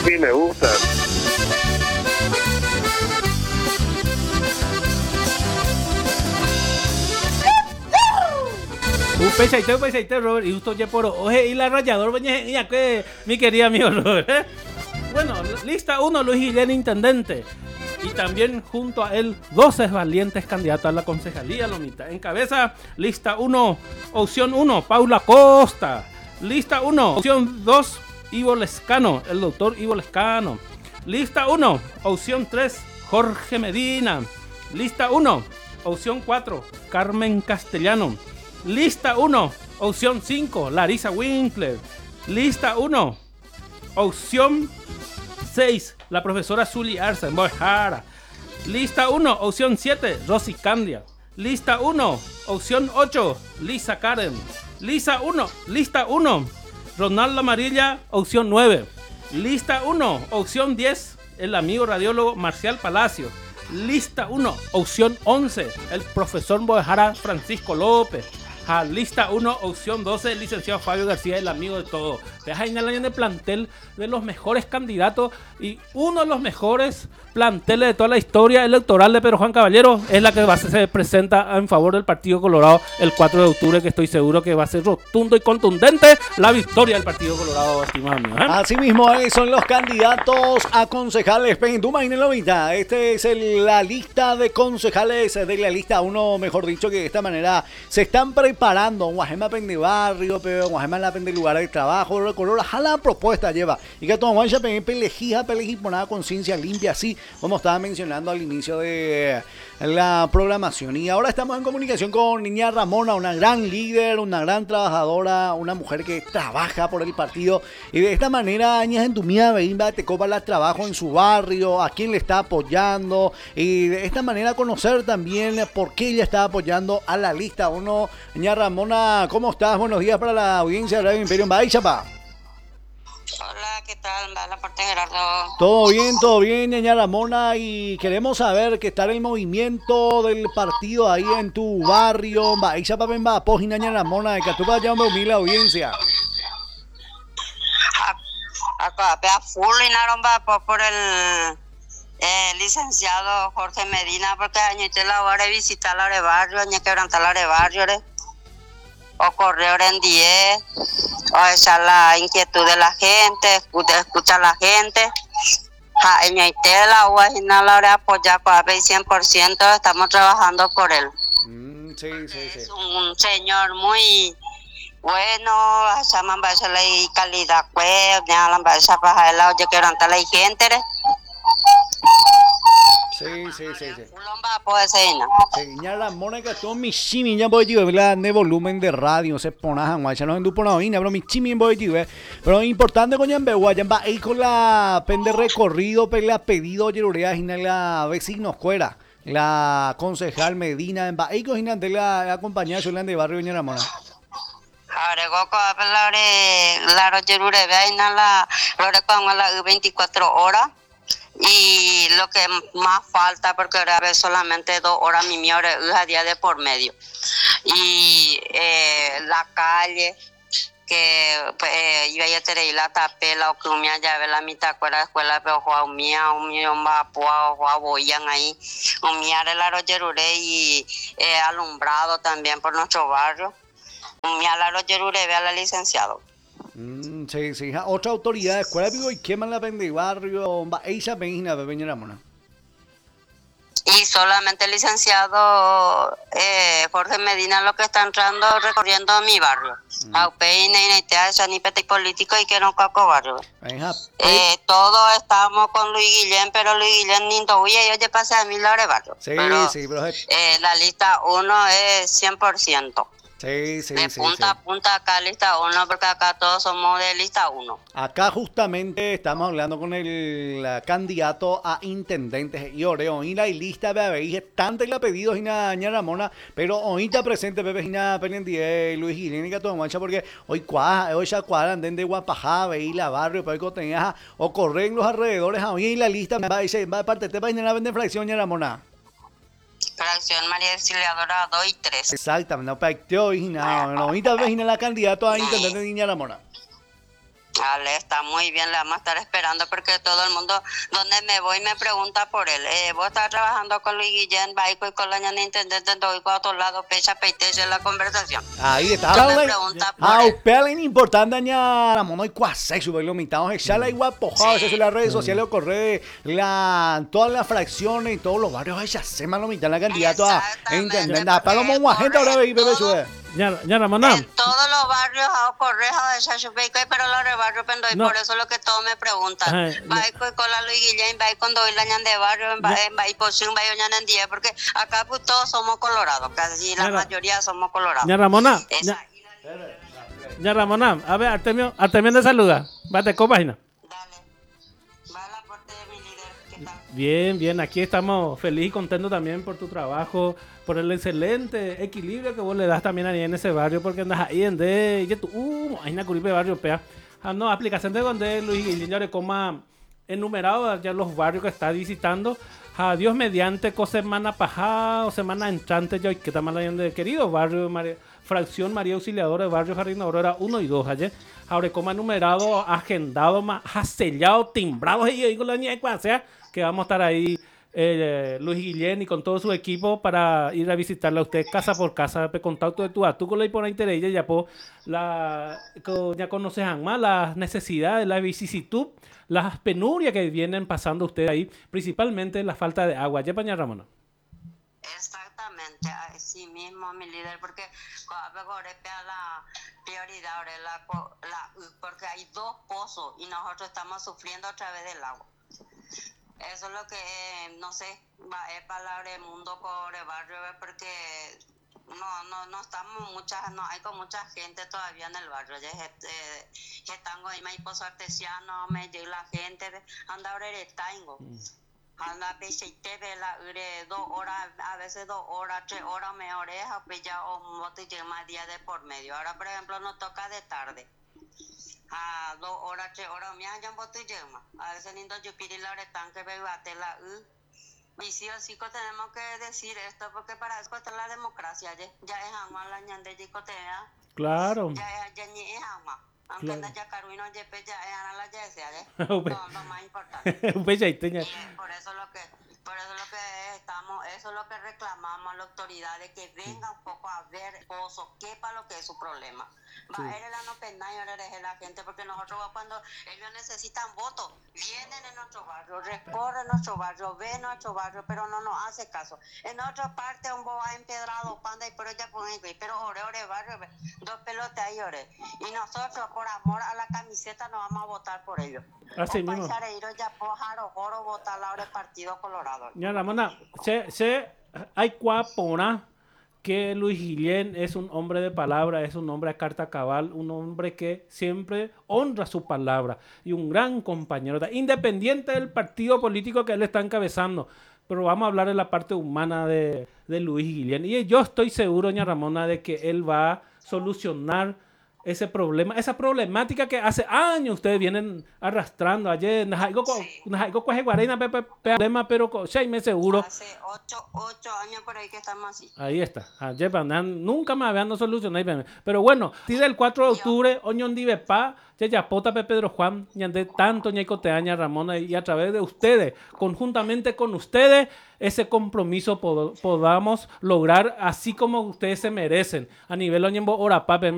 Sí, me gusta. Un pechaite, Robert, y justo ya por oje y la rayador, ya que mi querido amigo Robert. Bueno, lista 1, Luis Guillén, intendente. Y también junto a él, 12 valientes candidatos a la concejalía, Lomita. En cabeza, lista 1, opción 1, Paula Costa. Lista 1, opción 2, Ivo Lescano, el doctor Ivo Lescano. Lista 1, opción 3, Jorge Medina. Lista 1, opción 4, Carmen Castellano. Lista 1, opción 5, Larisa Winkler. Lista 1, opción 6, la profesora Zully Arce en Bojara. Lista 1, opción 7, Rosy Candia. Lista 1, opción 8, Lisa Karen. Lista 1, Ronaldo Amarilla, opción 9. Lista 1, opción 10, el amigo radiólogo Marcial Palacio. Lista 1, opción 11, el profesor Bojara Francisco López. Lista 1, opción 12, el licenciado Fabio García, el amigo de todo. Deja en el año de plantel de los mejores candidatos y uno de los mejores planteles de toda la historia electoral de Pedro Juan Caballero es la que se presenta en favor del Partido Colorado el 4 de octubre, que estoy seguro que va a ser rotundo y contundente la victoria del Partido Colorado, estimado mío. Así mismo son los candidatos a concejales. Este es la lista de concejales de la lista 1, mejor dicho, que de esta manera se están preparando. Guajema pende barrio, pero Guajema la pende lugar de trabajo, color, la propuesta lleva. Y que todo Guacha pelejija, nada conciencia limpia, así como estaba mencionando al inicio de la programación. Y ahora estamos en comunicación con Niña Ramona, una gran líder, una gran trabajadora, una mujer que trabaja por el partido. Y de esta manera, Añas en tu mía, Beimba, te copa el trabajo en su barrio, a quién le está apoyando. Y de esta manera conocer también por qué ella está apoyando a la lista 1. Niña Ramona, ¿cómo estás? Buenos días para la audiencia de Radio Imperio en Baixapa. Hola, ¿qué tal? La parte Gerardo. Todo bien, Ñaña Ramona, y queremos saber qué tal el movimiento del partido ahí en tu barrio. Baixa pa bemba, pojina Ñaña Ramona, de que tú vas a llamar humilde audiencia. Acá, vea, full y por el licenciado Jorge Medina, porque añete la hora de visitar la de barrio, añe quebrantar la de barrio, o correr en 10, o echar la inquietud de la gente, escuchar a la gente. En la Guajina la hora de apoyar con API 100%, estamos trabajando por él. Sí. Es un señor muy bueno, llaman la calidad, pues, ya la baixa para el lado, yo quiero entrar la gente. Sí. Señor Ramona, que todo mi chimi ya voy a llevar de volumen de radio, se pone a guacha, no en dupo no pero mi chimi voy a llevar. Pero importante con Yambe Guayamba, ahí con la pende recorrido, la pedido yerurea, y la vecinos fuera, la concejal Medina, en ahí con de la acompañada de barrio Doña Ramona. Agregó con la yerure, vean la 24 horas. Y lo que más falta, porque ahora ves solamente 2 horas mi hora a día de por medio. Y la calle, que iba a tener la tapela o que un ya ve la mitad de la escuela, pero un va a boyan ahí, un de la rogerure y alumbrado también por nuestro barrio. Un la rogerure ve a la licenciado. Sí. Otra autoridad, escuela vivo y queman la pende barrio, esa pena Doña Ramona. Y solamente el licenciado Jorge Medina lo que está entrando recorriendo mi barrio. Político y que no caco barrio. Todos estamos con Luis Guillén, pero Luis Guillén ni todavía yo ya pasé a mí la de barrio. Pero la lista 1 es 100%. Sí. De punta a punta acá lista 1, porque acá todos somos de lista 1. Acá justamente estamos hablando con el candidato a intendente y Oreo y la lista de tanto le ha pedido Ña Ramona, pero hoy está presente Pepe Gina Pelendie, Luis Guilén y todo mancha, porque hoy ya cuadran de Guapajá, veí la barrio, pero hoy tenías o corren los alrededores hoy la lista va a parte te va a vender fracción Ña Ramona. Fracción María Auxiliadora 2 y 3. Exactamente, no pacteó y nada, ahorita ves la candidato a intendente de Niña Ramona. Ale, está muy bien, le vamos a estar esperando porque todo el mundo, donde me voy, me pregunta por él. Vos estás trabajando con Luis Guillén, Baico y con la ñana intendente, doy a otro lado, pecha, peiteche en la conversación. Ahí está. Me pregunta por Ah, él. pelen importante aña Ramón y cuase su velo mitad. Echala igual pojado, eso en las redes sociales corre todas las fracciones y todos los barrios ella se malo mitad la candidato a Exactamente, intendente. porque Para como agente ahora corre bebé todo. sube. Ya Ramona. En todos los barrios hago correjo de Chachupeico, pero los de barrio pendoy, No. por eso es lo que todos me preguntan. Ajá, Baico y con la Luis Guillén, Baico doy la ñan de barrio, en Baico sin Bayo ñan en día, porque acá pues todos somos colorados, casi la Mira. mayoría somos colorados. Ya Ramona. Esa, Ya Ramona. A ver, Artemio te saluda. Bate página. dale, va el aporte de mi líder, ¿qué tal? Bien, aquí estamos felices y contentos también por tu trabajo, por el excelente equilibrio que vos le das también ahí en ese barrio, porque andas ahí en de, y tú, hay una curipe barrio, pea. No, aplicación de donde Luis Guillén ya le coma enumerado ya los barrios que está visitando. Dios mediante, semana pasada o semana entrante, ya que está mal ahí de querido barrio, fracción María Auxiliadora de barrio Jardín Aurora 1 y 2 ayer. Ahora como numerado, agendado, sellado, timbrado y digo la ñeca, o sea, que vamos a estar ahí Luis Guillén y con todo su equipo para ir a visitarla a usted casa por casa, de contacto de tú con la por interés ya po ya conoces más las necesidades, la vicisitud, las penurias que vienen pasando usted ahí, principalmente la falta de agua. ¿Ya, paña Ramona? Exactamente, así mismo mi líder, porque ahora la prioridad, porque hay 2 pozos y nosotros estamos sufriendo a través del agua. Eso es lo que, no sé, es palabra de mundo por el barrio, porque no estamos no hay con mucha gente todavía en el barrio. Ya están ahí, me pozo artesiano, me llega la gente, anda ahora tengo. Anda pese y te ve la 2 horas, a veces 2 horas, 3 horas me oreja, pues ya un moto y más día de por medio. Ahora, por ejemplo, nos toca de tarde. A 2 horas, 3 horas, me han boto y llama. A veces nindo yo pide la tanque bate la y sí o sí tenemos que decir esto, porque para eso está la democracia. Ya es agua la ñande y cotea. Claro. Ya ni es agua. Aunque Claro. anda ya caruino, ya es la ya sea, lo más importante. Un pechaiteña. Por eso lo que estamos, eso es lo que reclamamos a las autoridades, que vengan un poco a ver oso, qué para lo que es su problema. Va, él no pena y ahora deje la gente, porque nosotros cuando ellos necesitan votos, vienen en nuestro barrio, recorren nuestro barrio, ven nuestro barrio, pero no nos hace caso. En otra parte un boa empedrado, panda y pero ya ponen, pero ore barrio, 2 pelotas ahí ore. Y nosotros por amor a la camiseta nos vamos a votar por ellos. Así mismo. Ya pojaro, oro, votar ahora el Partido Colorado. Ya Ramona, hay cuapona que Luis Guillén es un hombre de palabra, es un hombre a carta cabal, un hombre que siempre honra su palabra y un gran compañero, independiente del partido político que él está encabezando. Pero vamos a hablar de la parte humana de Luis Guillén. Y yo estoy seguro, doña Ramona, de que él va a solucionar ese problema, esa problemática que hace años ustedes vienen arrastrando. Ayer, pero 6 meses seguro. Hace 8 años por ahí que estamos así. Ahí está. Ayer, nunca me habían solucionado. Pero bueno, tira el 4 de octubre, Oñón Divepa, Yayapota, Pedro Juan, Ñandé, tanto Ñaicoteaña, Ramona, y a través de ustedes, conjuntamente con ustedes, ese compromiso podamos lograr así como ustedes se merecen. A nivel Oñembo Orapá,